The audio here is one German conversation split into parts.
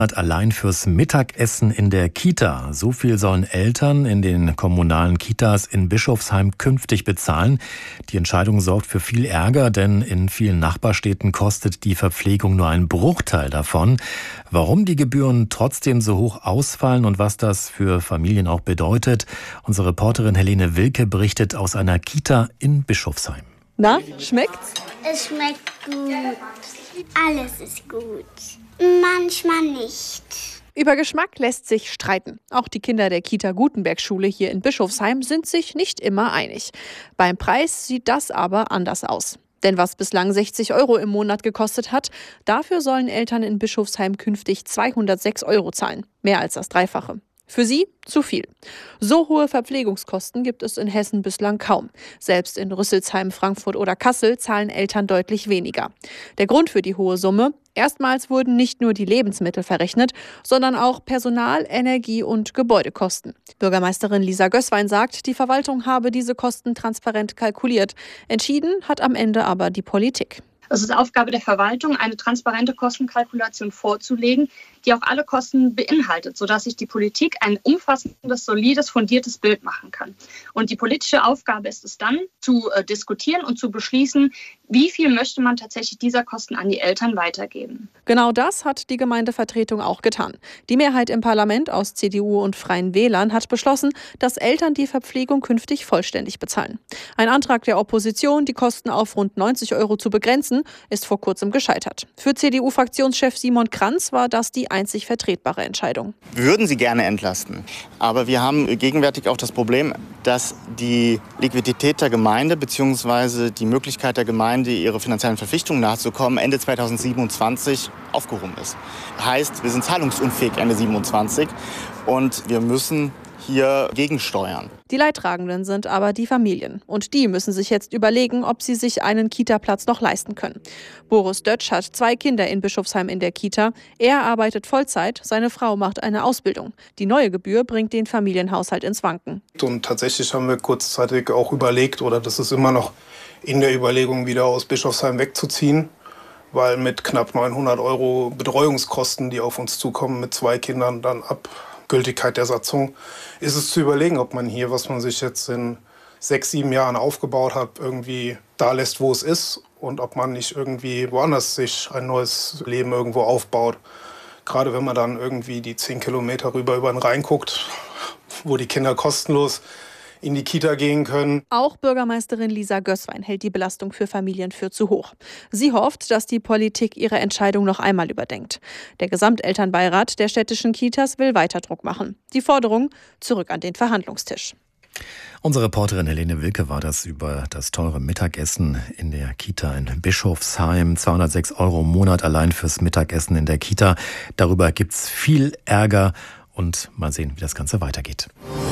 Allein fürs Mittagessen in der Kita. So viel sollen Eltern in den kommunalen Kitas in Bischofsheim künftig bezahlen. Die Entscheidung sorgt für viel Ärger, denn in vielen Nachbarstädten kostet die Verpflegung nur einen Bruchteil davon. Warum die Gebühren trotzdem so hoch ausfallen und was das für Familien auch bedeutet, unsere Reporterin Helene Wilke berichtet aus einer Kita in Bischofsheim. Na, schmeckt's? Es schmeckt gut. Alles ist gut. Manchmal nicht. Über Geschmack lässt sich streiten. Auch die Kinder der Kita Gutenberg-Schule hier in Bischofsheim sind sich nicht immer einig. Beim Preis sieht das aber anders aus. Denn was bislang 60 € im Monat gekostet hat, dafür sollen Eltern in Bischofsheim künftig 206 € zahlen. Mehr als das Dreifache. Für sie zu viel. So hohe Verpflegungskosten gibt es in Hessen bislang kaum. Selbst in Rüsselsheim, Frankfurt oder Kassel zahlen Eltern deutlich weniger. Der Grund für die hohe Summe? Erstmals wurden nicht nur die Lebensmittel verrechnet, sondern auch Personal-, Energie- und Gebäudekosten. Bürgermeisterin Lisa Gößwein sagt, die Verwaltung habe diese Kosten transparent kalkuliert. Entschieden hat am Ende aber die Politik. Es ist Aufgabe der Verwaltung, eine transparente Kostenkalkulation vorzulegen, die auch alle Kosten beinhaltet, sodass sich die Politik ein umfassendes, solides, fundiertes Bild machen kann. Und die politische Aufgabe ist es dann, zu diskutieren und zu beschließen, wie viel möchte man tatsächlich dieser Kosten an die Eltern weitergeben. Genau das hat die Gemeindevertretung auch getan. Die Mehrheit im Parlament aus CDU und Freien Wählern hat beschlossen, dass Eltern die Verpflegung künftig vollständig bezahlen. Ein Antrag der Opposition, die Kosten auf rund 90 € zu begrenzen, ist vor kurzem gescheitert. Für CDU-Fraktionschef Simon Kranz war das die einzig vertretbare Entscheidung. Wir würden sie gerne entlasten. Aber wir haben gegenwärtig auch das Problem, dass die Liquidität der Gemeinde bzw. die Möglichkeit der Gemeinde, ihre finanziellen Verpflichtungen nachzukommen, Ende 2027 aufgehoben ist. Heißt, wir sind zahlungsunfähig Ende 2027 und wir müssen hier gegensteuern. Die Leidtragenden sind aber die Familien. Und die müssen sich jetzt überlegen, ob sie sich einen Kita-Platz noch leisten können. Boris Dötsch hat 2 Kinder in Bischofsheim in der Kita. Er arbeitet Vollzeit, seine Frau macht eine Ausbildung. Die neue Gebühr bringt den Familienhaushalt ins Wanken. Und tatsächlich haben wir kurzzeitig auch überlegt, oder das ist immer noch in der Überlegung, wieder aus Bischofsheim wegzuziehen. Weil mit knapp 900 € Betreuungskosten, die auf uns zukommen, mit 2 Kindern dann ab Gültigkeit der Satzung, ist es zu überlegen, ob man hier, was man sich jetzt in 6, 7 Jahren aufgebaut hat, irgendwie da lässt, wo es ist und ob man nicht irgendwie woanders sich ein neues Leben irgendwo aufbaut. Gerade wenn man dann irgendwie die 10 Kilometer rüber über den Rhein guckt, wo die Kinder kostenlos in die Kita gehen können. Auch Bürgermeisterin Lisa Gößwein hält die Belastung für Familien für zu hoch. Sie hofft, dass die Politik ihre Entscheidung noch einmal überdenkt. Der Gesamtelternbeirat der städtischen Kitas will weiter Druck machen. Die Forderung: zurück an den Verhandlungstisch. Unsere Reporterin Helene Wilke war das über das teure Mittagessen in der Kita in Bischofsheim. 206 € im Monat allein fürs Mittagessen in der Kita. Darüber gibt's viel Ärger. Und mal sehen, wie das Ganze weitergeht.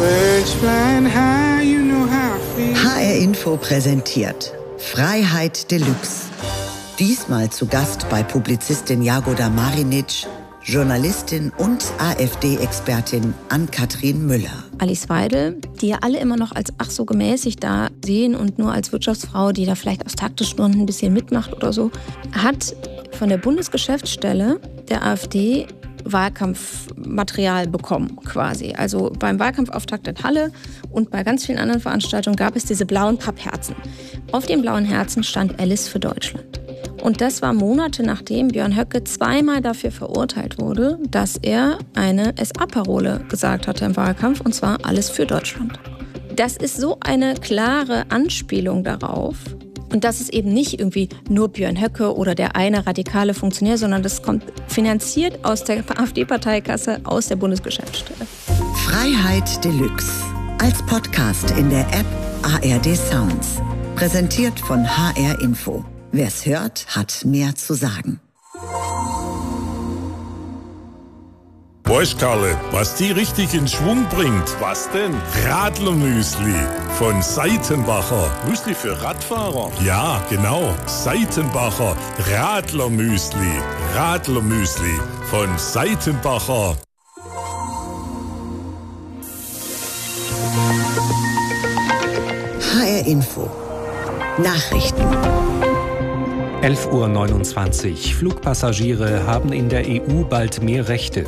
HR Info präsentiert Freiheit Deluxe. Diesmal zu Gast bei Publizistin Jagoda Marinic, Journalistin und AfD-Expertin Ann-Kathrin Müller. Alice Weidel, die ja alle immer noch als ach so gemäßigt da sehen und nur als Wirtschaftsfrau, die da vielleicht aus taktischen Gründen ein bisschen mitmacht oder so, hat von der Bundesgeschäftsstelle der AfD Wahlkampfmaterial bekommen quasi. Also beim Wahlkampfauftakt in Halle und bei ganz vielen anderen Veranstaltungen gab es diese blauen Pappherzen. Auf den blauen Herzen stand Alice für Deutschland. Und das war Monate nachdem Björn Höcke 2-mal dafür verurteilt wurde, dass er eine SA-Parole gesagt hatte im Wahlkampf, und zwar alles für Deutschland. Das ist so eine klare Anspielung darauf. Und das ist eben nicht irgendwie nur Björn Höcke oder der eine radikale Funktionär, sondern das kommt finanziert aus der AfD-Parteikasse, aus der Bundesgeschäftsstelle. Freiheit Deluxe. Als Podcast in der App ARD Sounds. Präsentiert von HR Info. Wer's hört, hat mehr zu sagen. Weißt Karle, was die richtig in Schwung bringt? Was denn? Radlermüsli von Seitenbacher. Müsli für Radfahrer? Ja, genau. Seitenbacher Radlermüsli. Radlermüsli von Seitenbacher. HR Info. Nachrichten. 11:29 Uhr. Flugpassagiere haben in der EU bald mehr Rechte.